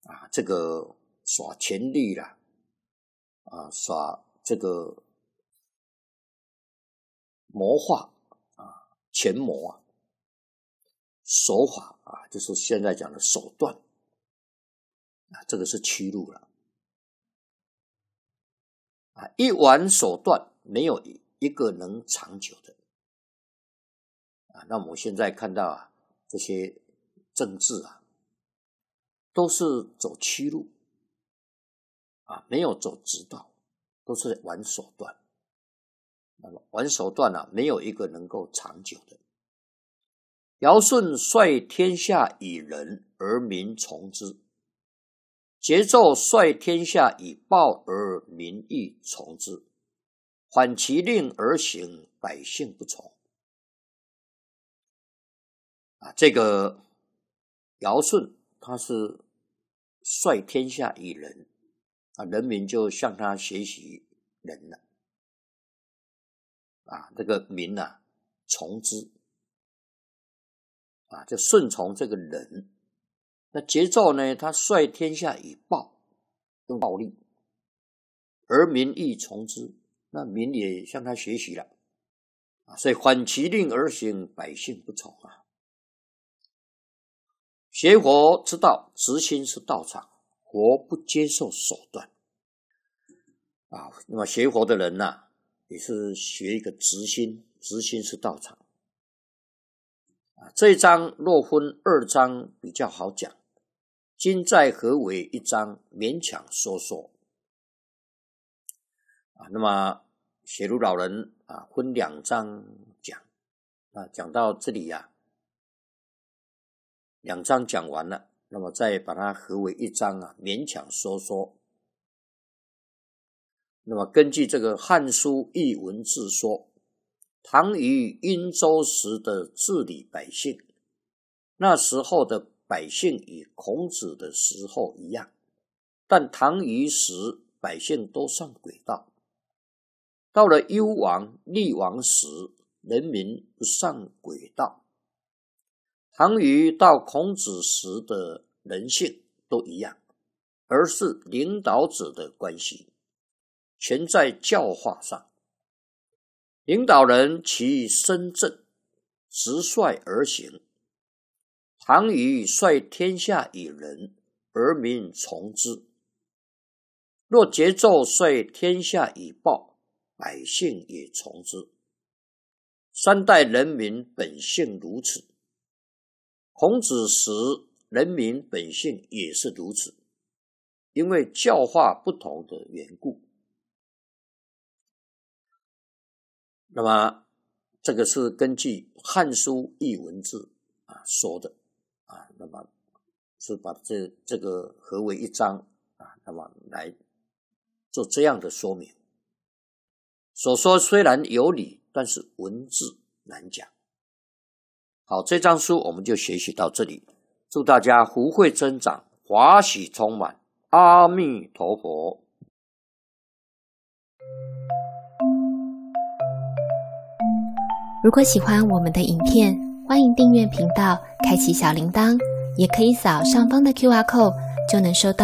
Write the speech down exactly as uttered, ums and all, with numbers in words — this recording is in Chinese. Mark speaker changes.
Speaker 1: 啊，这个耍权力啦，啊，耍这个谋划啊，权谋啊，手法啊，就是现在讲的手段啊，这个是屈辱了啊，一玩手段，没有一个能长久的啊。那我们现在看到啊，这些政治啊，都是走屈辱啊，没有走直道，都是玩手段。那么玩手段啊，没有一个能够长久的。尧舜率天下以仁，而民从之；桀纣率天下以暴，而民亦从之。缓其令而行，百姓不从。啊，这个尧舜他是率天下以仁啊，人民就向他学习仁了。啊，这个民啊，从之啊，就顺从这个人。那桀纣呢，他率天下以暴，用暴力，而民亦从之，那民也向他学习了啊，所以缓其令而行，百姓不从啊。学佛之道，直心是道场，佛不接受手段啊。那么学佛的人呐、啊，也是学一个直心，直心是道场啊。这一章若分二章比较好讲，今在合为一章，勉强说说啊。那么写如老人啊，分两章讲啊，讲到这里呀、啊，两章讲完了，那么再把它合为一章啊，勉强说说。那么根据这个《汉书·艺文志》说，唐虞殷周时的治理百姓，那时候的百姓与孔子的时候一样，但唐虞时百姓都上轨道，到了幽王、厉王时，人民不上轨道。唐虞到孔子时的人性都一样，而是领导者的关系，全在教化上。领导人其身正，直率而行。唐虞率天下以仁，而民从之；若桀纣率天下以暴，百姓也从之。三代人民本性如此，孔子时人民本性也是如此，因为教化不同的缘故。那么这个是根据《汉书·艺文志》啊说的啊，那么是把这这个合为一章啊，那么来做这样的说明。所说虽然有理，但是文字难讲。好，这章书我们就学习到这里，祝大家福慧增长，华喜充满，阿弥陀佛。
Speaker 2: 如果喜欢我们的影片，欢迎订阅频道，开启小铃铛，也可以扫上方的 Q R code， 就能收到